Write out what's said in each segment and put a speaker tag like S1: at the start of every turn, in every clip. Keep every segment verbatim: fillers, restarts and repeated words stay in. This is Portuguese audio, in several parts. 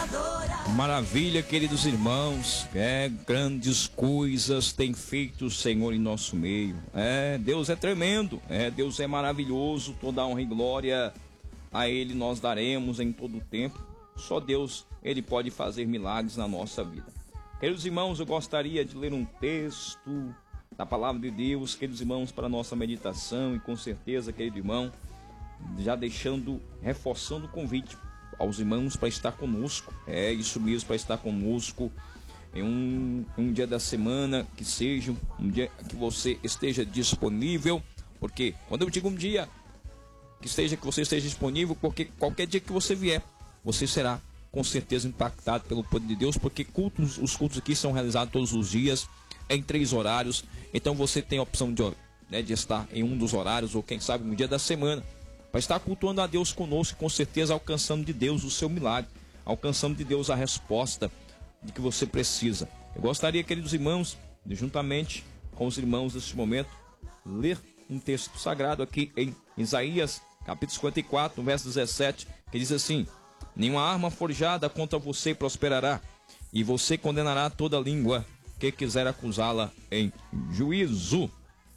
S1: Maravilha, queridos irmãos, é, grandes coisas tem feito o Senhor em nosso meio. É, Deus é tremendo, é, Deus é maravilhoso, toda honra e glória a Ele nós daremos em todo o tempo. Só Deus, Ele pode fazer milagres na nossa vida. Queridos irmãos, eu gostaria de ler um texto da palavra de Deus, queridos irmãos, para a nossa meditação, e com certeza, querido irmão, já deixando, reforçando o convite aos irmãos para estar conosco. É isso mesmo, para estar conosco em um, um dia da semana, que seja um dia que você esteja disponível, porque quando eu digo um dia que esteja, que você esteja disponível, porque qualquer dia que você vier, você será com certeza impactado pelo poder de Deus, porque cultos, os cultos aqui são realizados todos os dias, em três horários, então você tem a opção de, né, de estar em um dos horários, ou quem sabe um dia da semana, para estar cultuando a Deus conosco, com certeza alcançando de Deus o seu milagre, alcançando de Deus a resposta de que você precisa. Eu gostaria, queridos irmãos, de juntamente com os irmãos neste momento, ler um texto sagrado aqui em Isaías, capítulo cinquenta e quatro, verso dezessete, que diz assim: nenhuma arma forjada contra você prosperará, e você condenará toda língua que quiser acusá-la em juízo.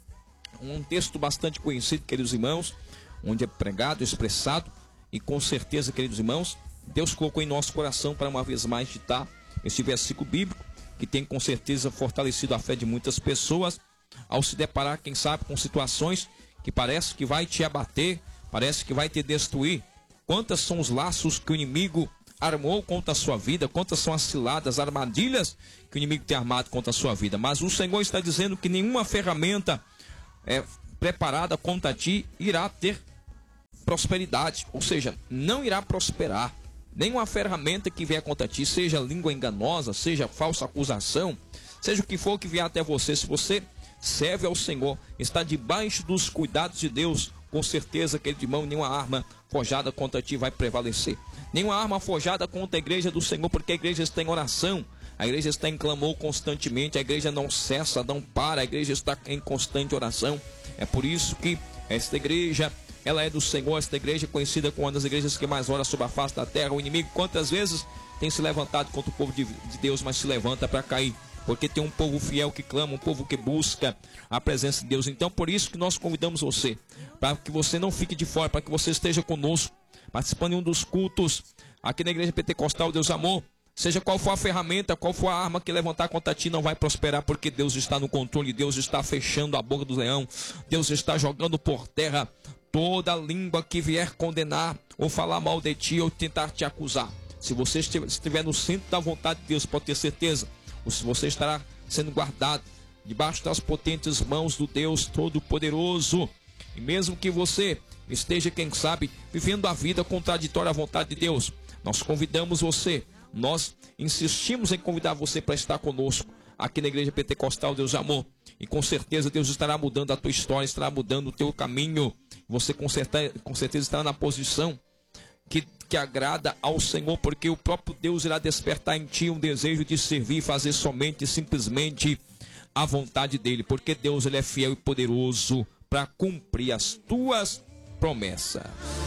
S1: Um texto bastante conhecido, queridos irmãos, onde é pregado, expressado, e com certeza, queridos irmãos, Deus colocou em nosso coração para uma vez mais ditar esse versículo bíblico, que tem com certeza fortalecido a fé de muitas pessoas, ao se deparar, quem sabe, com situações que parece que vai te abater, parece que vai te destruir. Quantos são os laços que o inimigo armou contra a sua vida, quantas são as ciladas, armadilhas que o inimigo tem armado contra a sua vida. Mas o Senhor está dizendo que nenhuma ferramenta é, preparada contra ti irá ter prosperidade, ou seja, não irá prosperar. Nenhuma ferramenta que vier contra ti, seja língua enganosa, seja falsa acusação, seja o que for que vier até você, se você serve ao Senhor, está debaixo dos cuidados de Deus, com certeza, querido irmão, nenhuma arma forjada contra ti vai prevalecer. Nenhuma arma forjada contra a igreja do Senhor, porque a igreja está em oração, a igreja está em clamor constantemente, a igreja não cessa, não para, a igreja está em constante oração. É por isso que esta igreja, ela é do Senhor, esta igreja é conhecida como uma das igrejas que mais ora sobre a face da terra. O inimigo, quantas vezes tem se levantado contra o povo de Deus, mas se levanta para cair, porque tem um povo fiel que clama, um povo que busca a presença de Deus. Então, por isso que nós convidamos você, para que você não fique de fora, para que você esteja conosco, participando de um dos cultos aqui na Igreja Pentecostal Deus Amor. Seja qual for a ferramenta, qual for a arma que levantar contra ti, não vai prosperar, porque Deus está no controle, Deus está fechando a boca do leão, Deus está jogando por terra toda língua que vier condenar, ou falar mal de ti, ou tentar te acusar. Se você estiver no centro da vontade de Deus, pode ter certeza, você estará sendo guardado debaixo das potentes mãos do Deus Todo-Poderoso. E mesmo que você esteja, quem sabe, vivendo a vida contraditória à vontade de Deus, nós convidamos você, nós insistimos em convidar você para estar conosco aqui na Igreja Pentecostal Deus Amor, e com certeza Deus estará mudando a tua história, estará mudando o teu caminho. Você com certeza, com certeza estará na posição que, que agrada ao Senhor, porque o próprio Deus irá despertar em ti um desejo de servir e fazer somente e simplesmente a vontade dele, porque Deus, ele é fiel e poderoso para cumprir as tuas promessas.